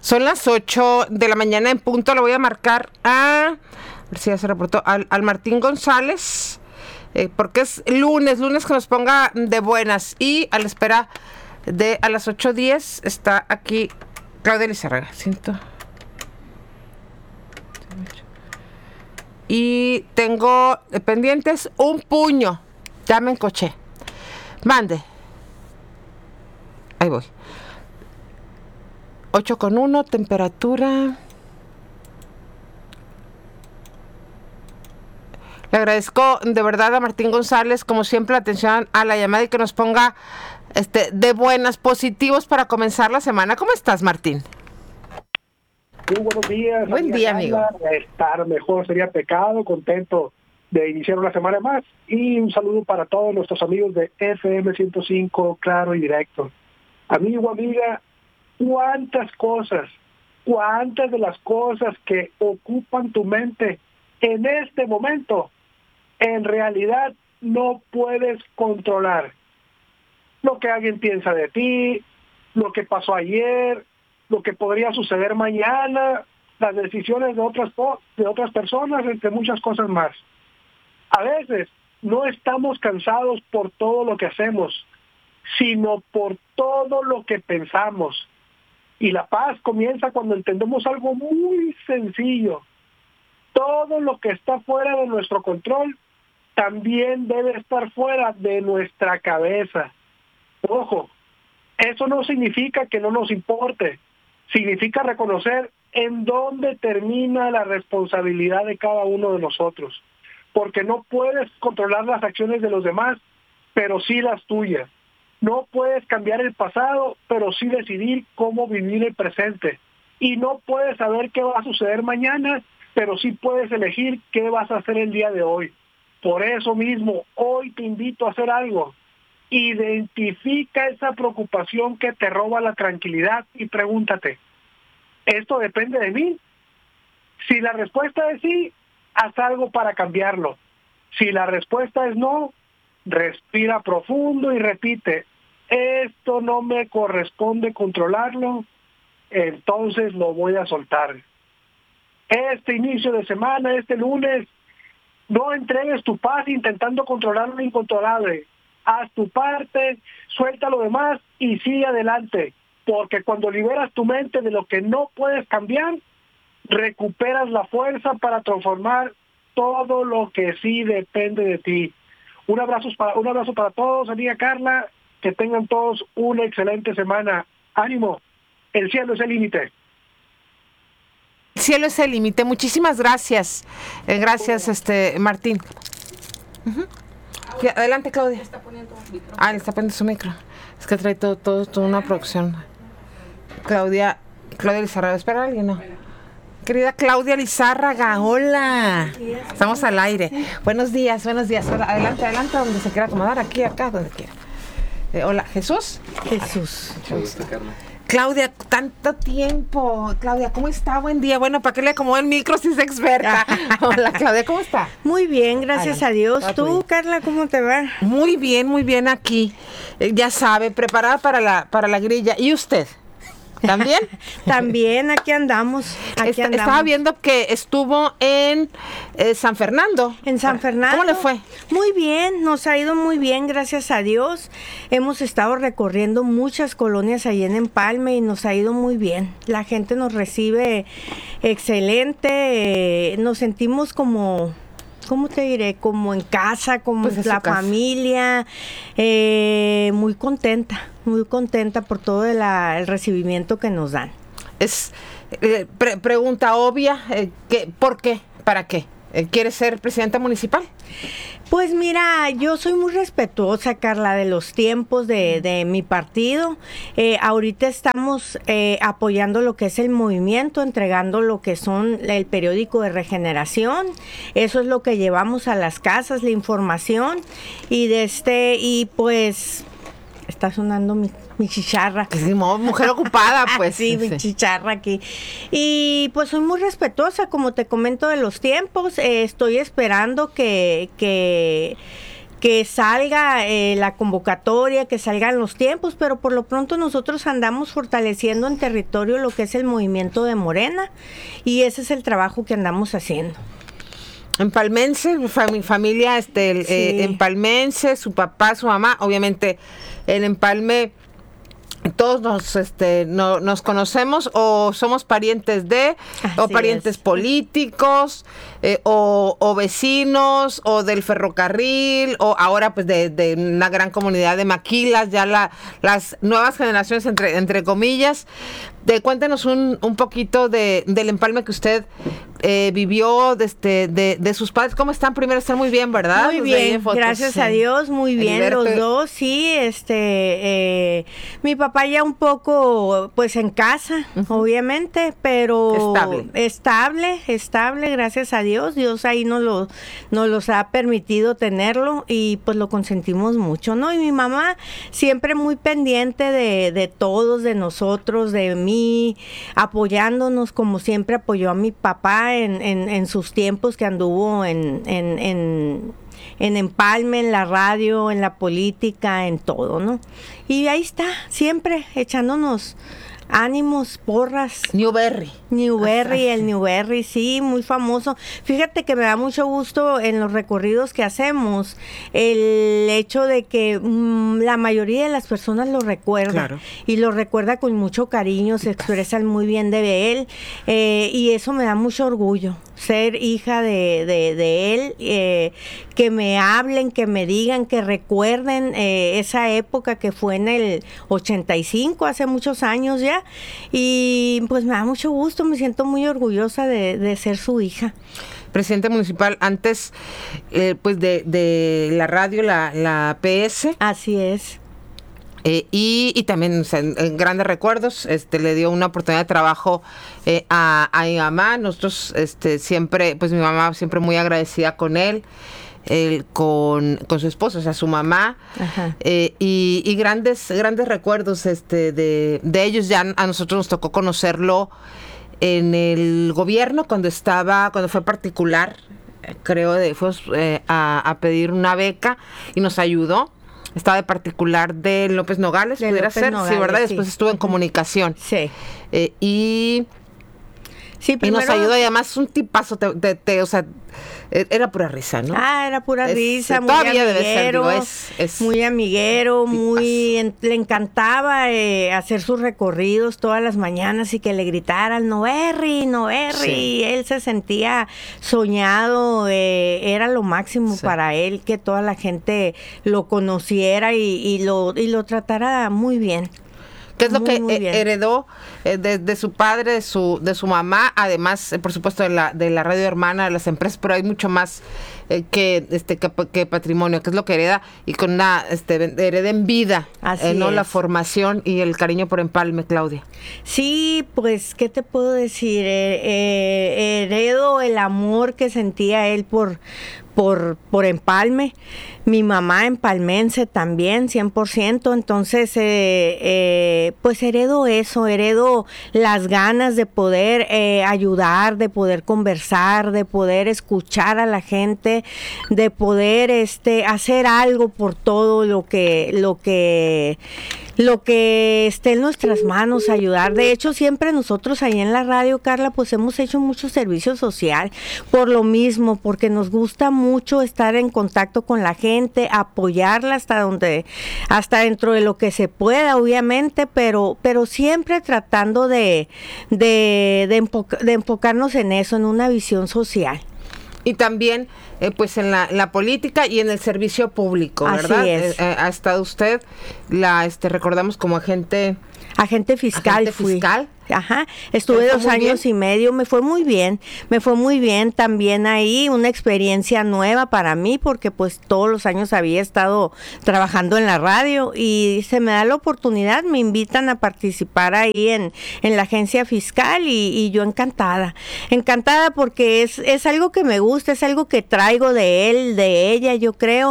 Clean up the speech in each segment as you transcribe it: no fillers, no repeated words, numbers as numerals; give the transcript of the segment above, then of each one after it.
Son las 8 de la mañana en punto. Le voy a marcar a ver si ya se reportó, al Martín González, porque es lunes que nos ponga de buenas. Y a la espera de a las 8:10 está aquí Claudia Lizárraga. Y tengo pendientes un puño. Ya me encoché. Mande. Ahí voy. 8:1, temperatura. Le agradezco de verdad a Martín González, como siempre, la atención a la llamada y que nos ponga de buenas, positivos para comenzar la semana. ¿Cómo estás, Martín? Muy buenos días. Buen día, amigo. Estar mejor sería pecado, contento de iniciar una semana más. Y un saludo para todos nuestros amigos de FM 105, Claro y Directo. Amigo, amiga, cuántas de las cosas que ocupan tu mente en este momento, en realidad no puedes controlar. Lo que alguien piensa de ti, lo que pasó ayer, lo que podría suceder mañana, las decisiones de otras personas, entre muchas cosas más. A veces no estamos cansados por todo lo que hacemos, sino por todo lo que pensamos. Y la paz comienza cuando entendemos algo muy sencillo. Todo lo que está fuera de nuestro control también debe estar fuera de nuestra cabeza. Ojo, eso no significa que no nos importe. Significa reconocer en dónde termina la responsabilidad de cada uno de nosotros. Porque no puedes controlar las acciones de los demás, pero sí las tuyas. No puedes cambiar el pasado, pero sí decidir cómo vivir el presente. Y no puedes saber qué va a suceder mañana, pero sí puedes elegir qué vas a hacer el día de hoy. Por eso mismo, hoy te invito a hacer algo. Identifica esa preocupación que te roba la tranquilidad y pregúntate, ¿esto depende de mí? Si la respuesta es sí, haz algo para cambiarlo. Si la respuesta es no, respira profundo y repite, esto no me corresponde controlarlo, entonces lo voy a soltar. Este inicio de semana, este lunes, no entregues tu paz intentando controlar lo incontrolable. Haz tu parte, suelta lo demás y sigue adelante. Porque cuando liberas tu mente de lo que no puedes cambiar, recuperas la fuerza para transformar todo lo que sí depende de ti. Un abrazo para todos, amiga Carla. Que tengan todos una excelente semana. Ánimo, el cielo es el límite. El cielo es el límite. Muchísimas gracias. Gracias, Martín. Uh-huh. Adelante, Claudia. Le está poniendo su micro. Es que trae todo una producción. Claudia Lizárraga. ¿Espera alguien? No. Querida Claudia Lizárraga, hola. Estamos al aire. Buenos días. Adelante, donde se quiera acomodar. Acá, donde quiera. Hola, ¿Jesús? Claudia, tanto tiempo. Claudia, ¿cómo está? Buen día. Bueno, ¿para qué le acomodo el micro si es experta? Hola, Claudia, ¿cómo está? Muy bien, gracias a Dios. ¿Tú, Carla, cómo te va? Muy bien aquí. Ya sabe, preparada para la grilla. ¿Y usted? ¿También? También, aquí andamos. Estaba viendo que estuvo en San Fernando. En San Fernando. ¿Cómo le fue? Muy bien, nos ha ido muy bien, gracias a Dios. Hemos estado recorriendo muchas colonias allí en Empalme y nos ha ido muy bien. La gente nos recibe excelente, nos sentimos como... ¿Cómo te diré? Como en casa, como pues la familia, muy contenta por todo el recibimiento que nos dan. Es pregunta obvia, ¿por qué? ¿Para qué? ¿Quieres ser presidenta municipal? Pues mira, yo soy muy respetuosa, Carla, de los tiempos de mi partido. Ahorita estamos apoyando lo que es el movimiento, entregando lo que son el periódico de Regeneración. Eso es lo que llevamos a las casas, la información. Y pues está sonando mi chicharra. Sí, mujer ocupada, pues. Sí, mi chicharra aquí. Y pues soy muy respetuosa, como te comento, de los tiempos. Estoy esperando que que salga la convocatoria, que salgan los tiempos, pero por lo pronto nosotros andamos fortaleciendo en territorio lo que es el movimiento de Morena, y ese es el trabajo que andamos haciendo. Empalmense, mi familia empalmense, su papá, su mamá, obviamente el empalme, todos nos conocemos o somos parientes de, Así o parientes es. políticos, o vecinos, o del ferrocarril, o ahora pues de una gran comunidad de maquilas, ya las nuevas generaciones entre comillas. Cuéntenos un poquito del empalme que usted vivió de sus padres. ¿Cómo están? Primero están muy bien, ¿verdad? Muy bien, gracias a Dios, muy bien Heriberto. los dos, sí, mi papá ya un poco, pues en casa, obviamente, pero estable, gracias a Dios. Dios ahí nos los ha permitido tenerlo y pues lo consentimos mucho, ¿no? Y mi mamá siempre muy pendiente de todos, de nosotros, de mí, apoyándonos como siempre apoyó a mi papá en sus tiempos que anduvo en empalme, en la radio, en la política, en todo, ¿no? Y ahí está, siempre echándonos ánimos, porras. Newberry, el Newberry, sí, muy famoso. Fíjate que me da mucho gusto en los recorridos que hacemos el hecho de que la mayoría de las personas lo recuerdan. Claro. Y lo recuerda con mucho cariño, se expresan muy bien de él, y eso me da mucho orgullo, ser hija de él, que me hablen, que me digan, que recuerden esa época que fue en el 85, hace muchos años ya, y pues me da mucho gusto, me siento muy orgullosa de ser su hija. Presidente municipal, antes pues de la radio, la PS. Así es. Y también, o sea, en grandes recuerdos, le dio una oportunidad de trabajo a mi mamá. Nosotros siempre, pues mi mamá siempre muy agradecida con él con su esposo, o sea, su mamá. Y grandes recuerdos de ellos. Ya a nosotros nos tocó conocerlo en el gobierno cuando fue particular, creo, fuimos a pedir una beca y nos ayudó. Estaba de particular de López Nogales, pudiera ser, sí, ¿verdad? Sí. Después estuvo en comunicación. Sí. Y primero, nos ayudó, y además un tipazo, o sea, era pura risa, ¿no? Era pura risa, muy todavía debe ser, amiguero, digo, es muy amiguero, tipazo. le encantaba hacer sus recorridos todas las mañanas y que le gritaran Newberry, Sí. él se sentía soñado, era lo máximo para él que toda la gente lo conociera y lo tratara muy bien. ¿Qué es lo Muy, que muy bien. heredó de su padre, de su mamá? Además, por supuesto, de la radio hermana, de las empresas, pero hay mucho más que patrimonio, que es lo que hereda, y con una hereda en vida, ¿no? Es. La formación y el cariño por empalme, Claudia. Sí, pues, ¿qué te puedo decir? Heredo el amor que sentía él por empalme. Mi mamá empalmense también, 100%. Entonces, pues heredo eso, heredo las ganas de poder ayudar, de poder conversar, de poder escuchar a la gente, de poder hacer algo por todo lo que esté en nuestras manos, ayudar. De hecho, siempre nosotros ahí en la radio, Carla, pues hemos hecho mucho servicio social por lo mismo, porque nos gusta mucho estar en contacto con la gente, apoyarla hasta dentro de lo que se pueda, obviamente, pero siempre tratando de enfocarnos en eso, en una visión social. Y también, pues, en la política y en el servicio público, ¿verdad? Así es. Ha estado usted, recordamos como agente fiscal fui. fiscal. Ajá, estuve 2 años y medio, me fue muy bien también ahí, una experiencia nueva para mí, porque pues todos los años había estado trabajando en la radio y se me da la oportunidad, me invitan a participar ahí en la agencia fiscal y yo encantada porque es algo que me gusta, es algo que traigo de él, de ella, yo creo,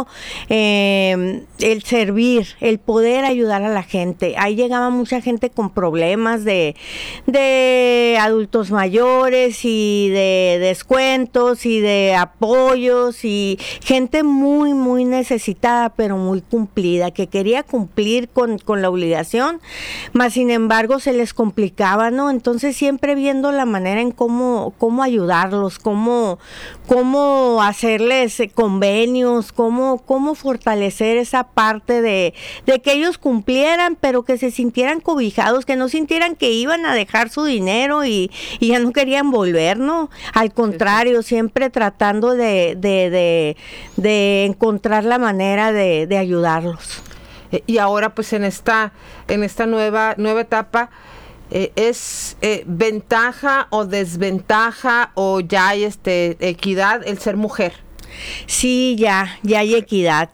el servir, el poder ayudar a la gente. Ahí llegaba mucha gente con problemas de de adultos mayores y de descuentos y de apoyos y gente muy, muy necesitada, pero muy cumplida, que quería cumplir con la obligación, mas sin embargo se les complicaba, ¿no? Entonces siempre viendo la manera en cómo ayudarlos, cómo hacerles convenios, cómo fortalecer esa parte de que ellos cumplieran, pero que se sintieran cobijados, que no sintieran que iban a dejar su dinero y ya no querían volver, ¿no? Al contrario, siempre tratando de encontrar la manera de ayudarlos. Y ahora pues en esta nueva etapa, ¿es ventaja o desventaja o ya hay equidad el ser mujer? Sí, ya hay equidad,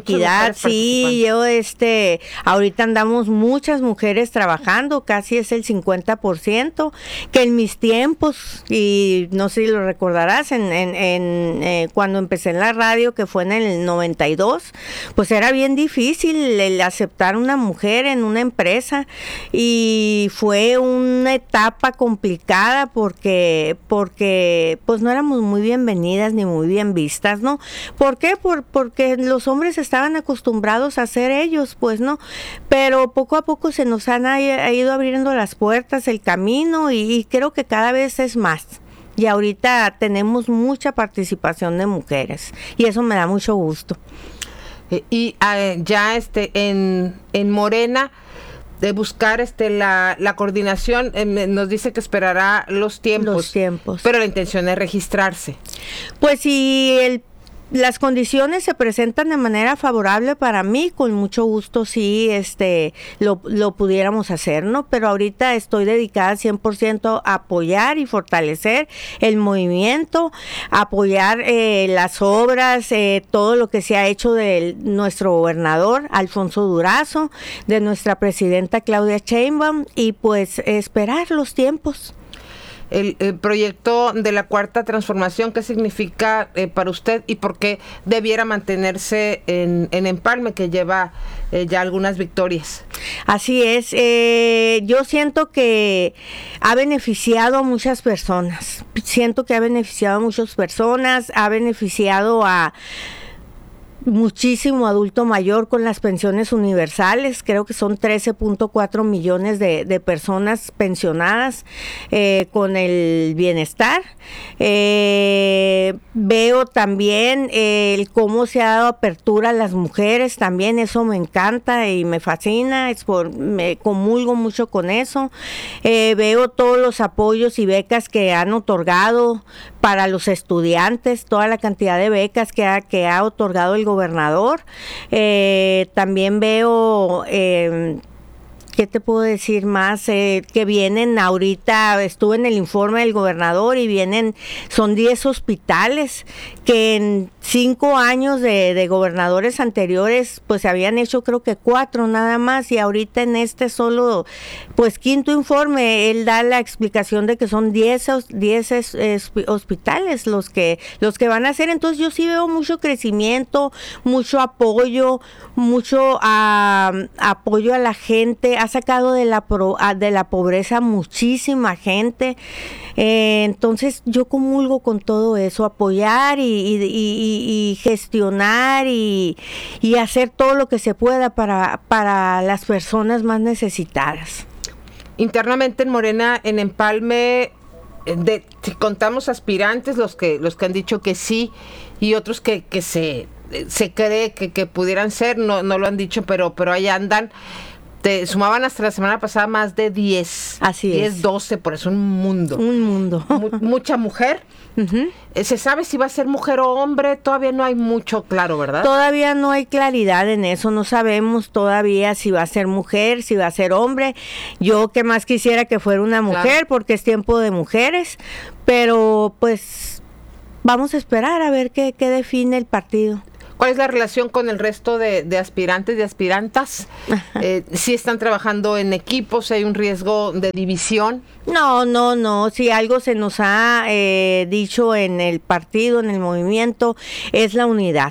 sí, yo ahorita andamos muchas mujeres trabajando, casi es el 50%, que en mis tiempos, y no sé si lo recordarás, cuando empecé en la radio, que fue en el 92, pues era bien difícil el aceptar una mujer en una empresa, y fue una etapa complicada porque pues no éramos muy bienvenidas ni muy bien vistas, ¿no? ¿Por qué? Porque los hombres estaban acostumbrados a ser ellos, pues, ¿no? Pero poco a poco se nos han ido abriendo las puertas, el camino, y creo que cada vez es más. Y ahorita tenemos mucha participación de mujeres, y eso me da mucho gusto. Y ya en Morena, de buscar la coordinación, nos dice que esperará los tiempos, pero la intención es registrarse. Pues si las condiciones se presentan de manera favorable para mí, con mucho gusto sí lo pudiéramos hacer, ¿no? Pero ahorita estoy dedicada 100% a apoyar y fortalecer el movimiento, apoyar las obras, todo lo que se ha hecho de nuestro gobernador Alfonso Durazo, de nuestra presidenta Claudia Sheinbaum, y pues esperar los tiempos. El proyecto de la Cuarta Transformación, ¿qué significa para usted y por qué debiera mantenerse en Empalme, que lleva ya algunas victorias? Así es, yo siento que ha beneficiado a muchas personas, ha beneficiado a muchísimo adulto mayor con las pensiones universales. Creo que son 13.4 millones de personas pensionadas con el bienestar. Veo también cómo se ha dado apertura a las mujeres, también eso me encanta y me fascina, me comulgo mucho con eso. Veo todos los apoyos y becas que han otorgado para los estudiantes, toda la cantidad de becas que ha otorgado el gobernador. También veo, ¿qué te puedo decir más? Que vienen ahorita, estuve en el informe del gobernador y son 10 hospitales que en 5 años de gobernadores anteriores, pues se habían hecho creo que 4 nada más, y ahorita en solo, pues quinto informe, él da la explicación de que son 10 hospitales los que van a hacer. Entonces yo sí veo mucho crecimiento, mucho apoyo, mucho apoyo a la gente, ha sacado de la pobreza muchísima gente. Entonces yo comulgo con todo eso, apoyar y gestionar y hacer todo lo que se pueda para las personas más necesitadas. Internamente en Morena, en Empalme, si contamos aspirantes, los que han dicho que sí y otros que se cree que pudieran ser, no lo han dicho, pero ahí andan. Sumaban hasta la semana pasada más de 10. Así 10, 12, por eso un mundo. Mucha mujer. Uh-huh. ¿Se sabe si va a ser mujer o hombre? Todavía no hay mucho claro, ¿verdad? Todavía no hay claridad en eso, no sabemos todavía si va a ser mujer, si va a ser hombre. Yo que más quisiera que fuera una mujer, claro, porque es tiempo de mujeres, pero pues vamos a esperar a ver qué define el partido. ¿Cuál es la relación con el resto de aspirantes y aspirantas? ¿Sí están trabajando en equipos? ¿Hay un riesgo de división? No. Si algo se nos ha dicho en el partido, en el movimiento, es la unidad.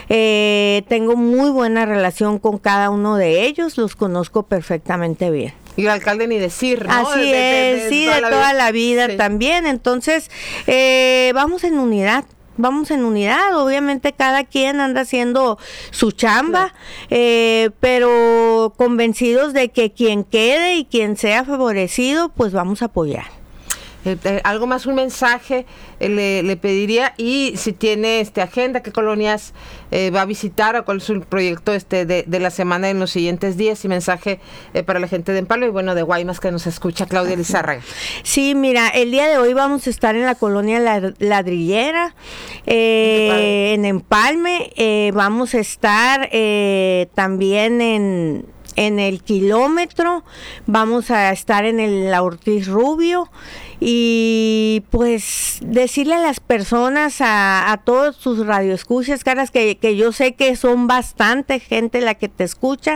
Tengo muy buena relación con cada uno de ellos, los conozco perfectamente bien. Y el alcalde ni decir, ¿no? Así es, de toda la vida sí. También. Entonces, vamos en unidad. Obviamente cada quien anda haciendo su chamba, pero convencidos de que quien quede y quien sea favorecido, pues vamos a apoyar. Algo más, un mensaje le pediría, y si tiene agenda, qué colonias va a visitar, o cuál es el proyecto de la semana en los siguientes días, y mensaje para la gente de Empalme y bueno, de Guaymas que nos escucha, Claudia Lizárraga. Sí, mira, el día de hoy vamos a estar en la colonia Ladrillera, en Empalme, vamos a estar también en el Kilómetro, vamos a estar en la Ortiz Rubio, y pues decirle a las personas, a todos sus radioescuchas, caras, que yo sé que son bastante gente la que te escucha,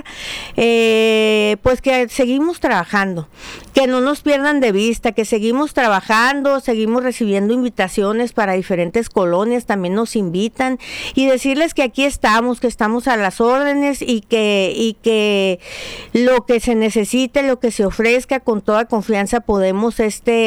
pues que seguimos trabajando, que no nos pierdan de vista, que seguimos trabajando, seguimos recibiendo invitaciones para diferentes colonias, también nos invitan, y decirles que aquí estamos, que estamos a las órdenes, y que lo que se necesite, lo que se ofrezca, con toda confianza podemos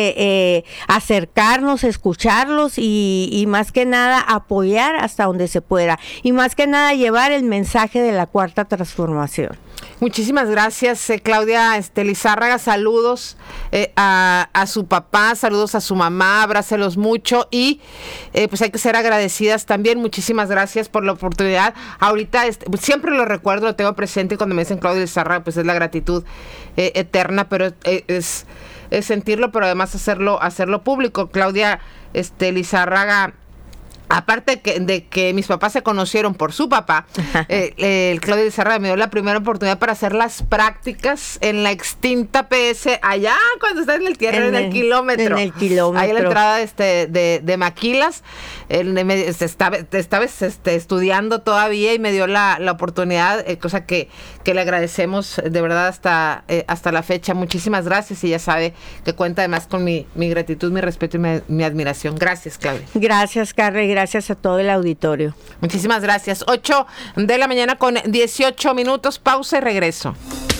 acercarnos, escucharlos, y más que nada apoyar hasta donde se pueda, y más que nada llevar el mensaje de la Cuarta Transformación. Muchísimas gracias, Claudia Lizárraga. Saludos a su papá, saludos a su mamá, abrácelos mucho, y pues hay que ser agradecidas también. Muchísimas gracias por la oportunidad. Ahorita siempre lo recuerdo, lo tengo presente, y cuando me dicen Claudia Lizárraga, pues es la gratitud eterna, pero es sentirlo, pero además hacerlo público. Claudia Lizárraga, aparte de que mis papás se conocieron por su papá, Claudia Lizárraga me dio la primera oportunidad para hacer las prácticas en la extinta PS, allá cuando está en el tierra, en el Kilómetro. En el Kilómetro. Ahí en la entrada de Maquilas. Estaba estudiando todavía, y me dio la oportunidad, cosa que le agradecemos de verdad hasta la fecha. Muchísimas gracias, y ya sabe que cuenta además con mi gratitud, mi respeto y mi admiración. Gracias, Claudia. Gracias, Carla, gracias a todo el auditorio. Muchísimas gracias. 8 de la mañana con 18 minutos, pausa y regreso.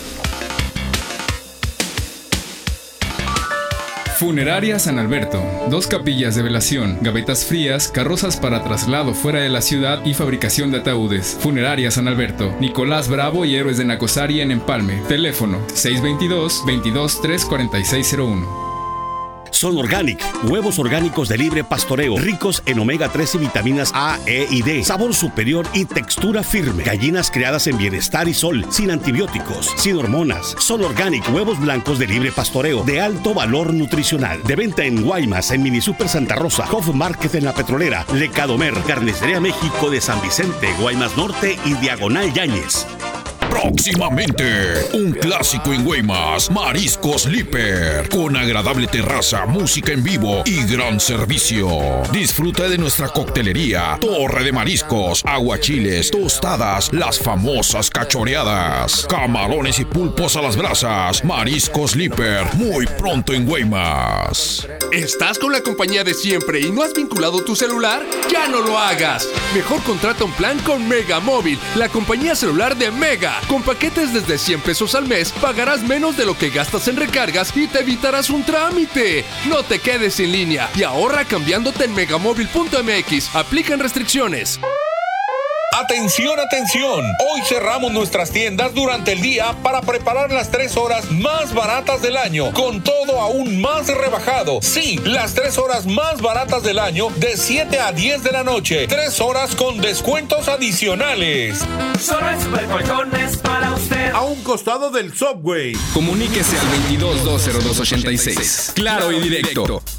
Funeraria San Alberto, 2 capillas de velación, gavetas frías, carrozas para traslado fuera de la ciudad y fabricación de ataúdes. Funeraria San Alberto, Nicolás Bravo y Héroes de Nacosari en Empalme. Teléfono 622-22-34601. Son Organic, huevos orgánicos de libre pastoreo, ricos en omega 3 y vitaminas A, E y D, sabor superior y textura firme. Gallinas criadas en bienestar y sol, sin antibióticos, sin hormonas. Son Organic, huevos blancos de libre pastoreo, de alto valor nutricional. De venta en Guaymas, en Mini Super Santa Rosa, Hof Market en La Petrolera, Lecadomer, Carnicería México de San Vicente, Guaymas Norte y Diagonal Yáñez. Próximamente, un clásico en Guaymas, Mariscos Líper, con agradable terraza, música en vivo y gran servicio. Disfruta de nuestra coctelería, torre de mariscos, aguachiles, tostadas, las famosas cachoreadas, camarones y pulpos a las brasas. Mariscos Líper, muy pronto en Guaymas. ¿Estás con la compañía de siempre y no has vinculado tu celular? ¡Ya no lo hagas! Mejor contrata un plan con Mega Móvil, la compañía celular de Mega. Con paquetes desde 100 pesos al mes, pagarás menos de lo que gastas en recargas y te evitarás un trámite. No te quedes en línea y ahorra cambiándote en megamóvil.mx. Aplican restricciones. Atención, atención. Hoy cerramos nuestras tiendas durante el día para preparar las 3 horas más baratas del año, con todo aún más rebajado. Sí, las 3 horas más baratas del año, de 7 a 10 de la noche. 3 horas con descuentos adicionales. Solo en Supercolchones para usted. A un costado del Subway. Comuníquese al 22-202-86. Claro y directo.